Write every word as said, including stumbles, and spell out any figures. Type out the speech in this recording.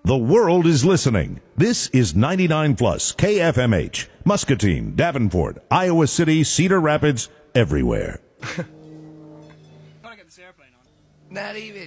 The world is listening. This is ninety-nine plus K F M H, Muscatine, Davenport, Iowa City, Cedar Rapids, everywhere. Not even.